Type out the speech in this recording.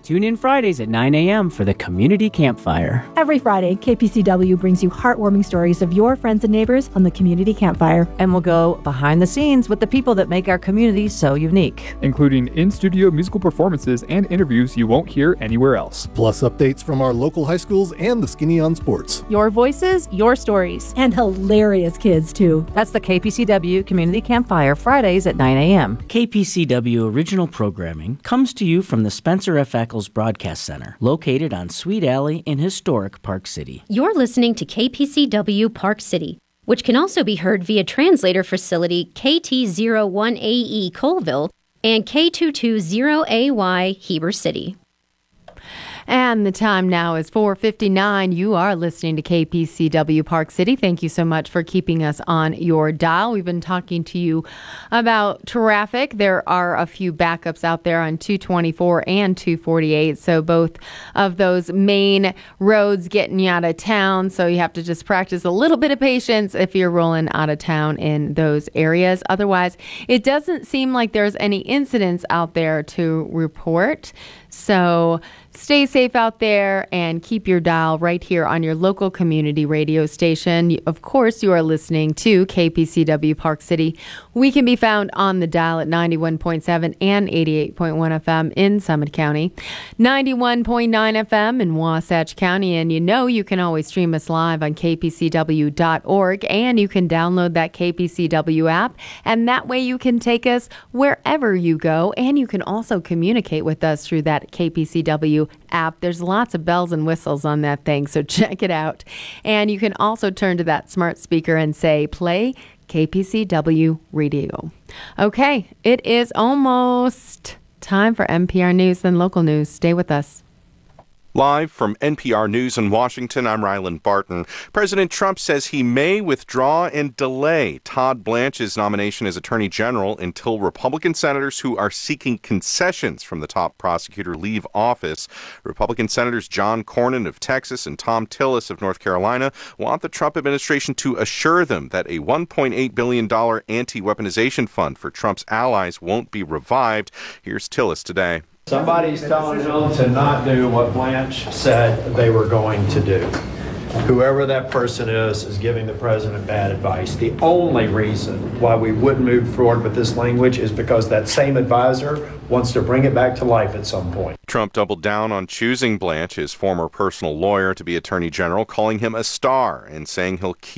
Tune in Fridays at 9 a.m. for the Community Campfire. Every Friday, KPCW brings you heartwarming stories of your friends and neighbors on the Community Campfire. And we'll go behind the scenes with the people that make our community so unique, including in-studio musical performances and interviews you won't hear anywhere else. Plus updates from our local high schools and the Skinny on Sports. Your voices, your stories. And hilarious kids, too. That's the KPCW Community Campfire, Fridays at 9 a.m. KPCW original programming comes to you from the Spencer F. Eccles Broadcast Center, located on Sweet Alley in historic Park City. You're listening to KPCW Park City, which can also be heard via translator facility KT01AE Colville and K220AY Heber City. And the time now is 4:59. You are listening to KPCW Park City. Thank you so much for keeping us on your dial. We've been talking to you about traffic. There are a few backups out there on 224 and 248. So both of those main roads getting you out of town. So you have to just practice a little bit of patience if you're rolling out of town in those areas. Otherwise, it doesn't seem like there's any incidents out there to report. So stay safe out there and keep your dial right here on your local community radio station. Of course, you are listening to KPCW Park City. We can be found on the dial at 91.7 and 88.1 FM in Summit County, 91.9 FM in Wasatch County. And you can always stream us live on kpcw.org, and you can download that KPCW app. And that way you can take us wherever you go, and you can also communicate with us through that KPCW app. There's lots of bells and whistles on that thing, so check it out. And you can also turn to that smart speaker and say, play KPCW Radio. Okay, it is almost time for NPR News and local news. Stay with us. Live from NPR News in Washington, I'm Ryland Barton. President Trump says he may withdraw and delay Todd Blanche's nomination as Attorney General until Republican senators who are seeking concessions from the top prosecutor leave office. Republican Senators John Cornyn of Texas and Thom Tillis of North Carolina want the Trump administration to assure them that a $1.8 billion anti-weaponization fund for Trump's allies won't be revived. Here's Tillis today. Somebody's telling them to not do what Blanche said they were going to do. Whoever that person is giving the president bad advice. The only reason why we wouldn't move forward with this language is because that same advisor wants to bring it back to life at some point. Trump doubled down on choosing Blanche, his former personal lawyer, to be Attorney General, calling him a star and saying he'll keep